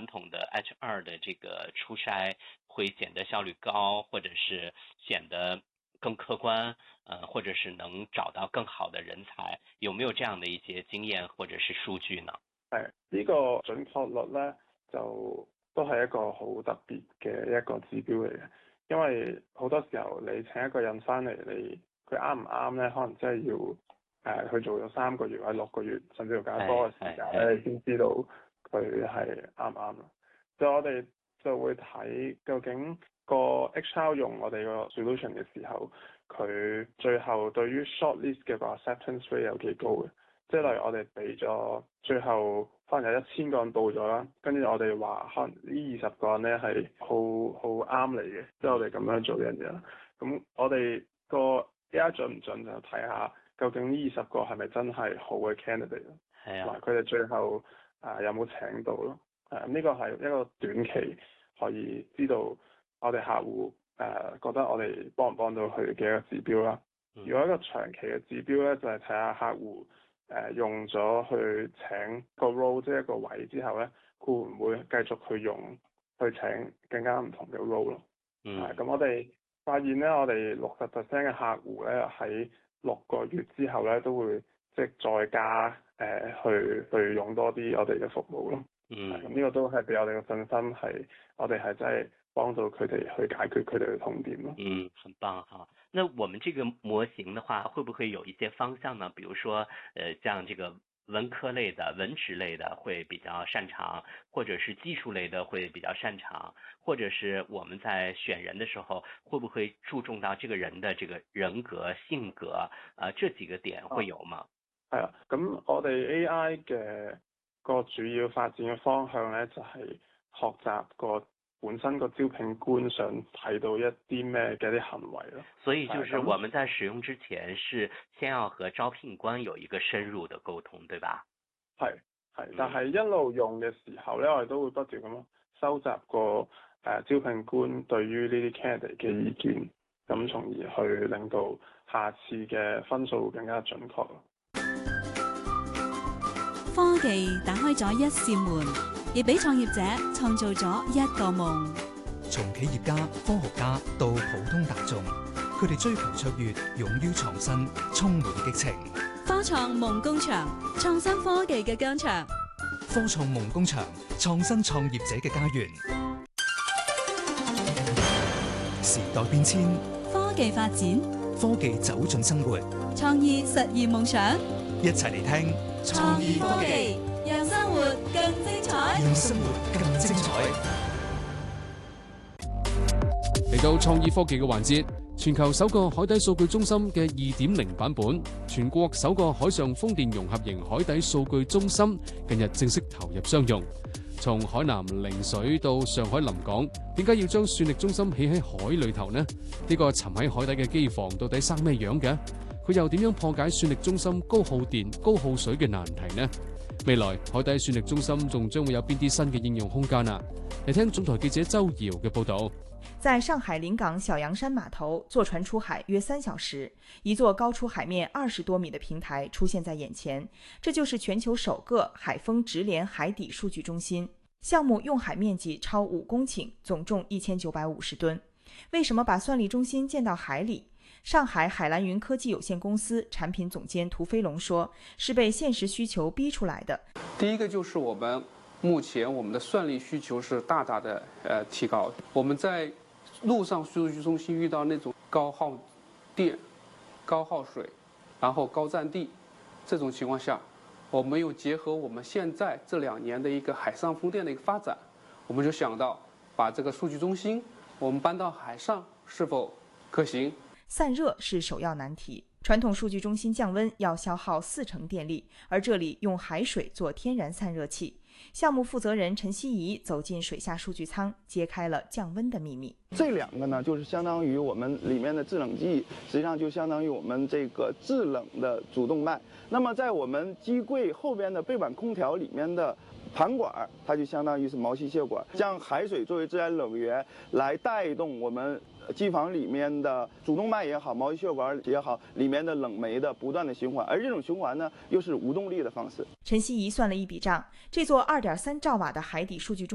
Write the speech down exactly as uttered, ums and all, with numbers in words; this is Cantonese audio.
传统的 H 二 的这个初筛会显得效率高，或者是显得更客观，呃，或者是能找到更好的人才，有沒有這樣的一些經驗或者是數據呢？ 係呢、呢個準確率咧，就都係一個好特別嘅一個指標嚟嘅，因為好多時候你請一個人翻嚟，你佢啱唔啱咧，可能真係要誒、呃、去做咗三個月或者六個月，甚至乎更加多嘅時間咧，你先知道佢係啱唔啱咯。就我哋就會睇究竟個 H R 用我哋個 solution 嘅時候，佢最後對於 shortlist 嘅個 acceptance rate 有幾高嘅。即係例如我哋俾咗最後可能有一千個人報咗啦，跟住我哋話可能呢二十個人咧係好好啱你嘅，即係我哋咁樣做呢樣嘢啦。咁我哋個 A I 準唔準就睇下究竟呢二十個係咪真係好嘅 candidate 咯， 係啊， 佢哋最後啊有冇請到咯？誒、啊、呢、這個係一個短期可以知道我哋客戶誒、呃、覺得我哋幫唔幫到佢嘅一個指標啦。如果一個長期嘅指標咧，就係睇下客戶。誒、呃、用咗去請個 role 即係一個位之後咧，佢會唔會繼續去用去請更加唔同嘅 role 咯？ 嗯， 咁、啊、我哋發現咧，我哋六十 percent 嘅客戶咧喺六個月之後咧都會即係再加誒、呃、去去用多啲我哋嘅服務咯。 嗯， 咁呢、啊、個都係俾我哋嘅信心係我哋係真係幫到佢哋去解決佢哋嘅痛點咯。 嗯，很棒哈。那我們這個模型的話，會不會有一些方向呢？比如說，呃，像這個文科類的、文職類的會比較擅長，或者是技術類的會比較擅長，或者是我們在選人的時候，會不會注重到這個人的這個人格、性格啊、呃，這幾個點會有嗎？ 係啊，咁我哋 A I 嘅個主要發展嘅方向咧，就係、是、學習個本身個招聘官想睇到一啲咩嘅一啲行為咯。 所以就是我們在使用之前，是先要和招聘官有一個深入的溝通，對吧？ 係係，但係一路用嘅時候咧，我哋都會不斷咁收集個誒、呃、招聘官對於呢啲 candidate 嘅意見，咁從而去令到下次嘅分數更加準確咯。 科技打開咗一扇門，亦俾創業者創造咗一個夢。 從企業家、科學家到普通大眾，佢哋追求卓越，勇於創新，充滿激情。 科創夢工場，創新科技嘅疆場。 科創夢工場，創新創業者嘅家園。時代變遷， 科技發展， 科技走進生活， 創意實現夢想。 一齊嚟聽創意科技，讓生活更精彩， 讓生活更精彩。 嚟到創意科技嘅環節，全球首個海底數據中心嘅二點零版本，全國首個海上風電融合型海底數據中心，近日正式投入商用。從海南陵水到上海臨港，點解要將算力中心起喺海裏頭呢？呢個沉喺海底嘅機房到底生咩樣嘅？佢又點樣破解算力中心高耗電、高耗水嘅難題呢？未來海底算力中心仲將會有邊啲新嘅應用空間啊？嚟聽總台記者周瑤嘅報道。 在上海臨港小洋山碼頭坐船出海約三小時，一座高出海面二十多米的平台出現在眼前，這就是全球首個海豐直連海底數據中心。項目用海面積超五公頃，總重一千九百五十噸。為什麼把算力中心建到海裡？上海海藍雲科技有限公司產品總監涂飛龍說，是被現實需求逼出來的。 第一個就是我們目前我們的算力需求是大大的呃提高，我們在陸上數據中心遇到那種高耗電、高耗水，然後高佔地這種情況下，我們又結合我們現在這兩年的一個海上風電的一個發展，我們就想到把這個數據中心我們搬到海上是否可行？ 散熱是首要難題，傳統數據中心降溫要消耗四成電力，而這裡用海水做天然散熱器。項目負責人陳希怡走進水下數據艙，揭開了降溫的秘密。 這兩個呢，就是相當於我們裡面的制冷劑，實際上就相當於我們這個制冷的主動脈。那麼在我們機櫃後邊的背板空調裡面的盤管，它就相當於是毛細血管，將海水作為自然冷源來帶動我們機房裡面的主動脈也好，毛細血管也好，裡面的冷媒的不斷的循環，而這種循環呢，又是無動力的方式。 陳希怡算了一筆賬，這座二點三兆瓦的海底數據中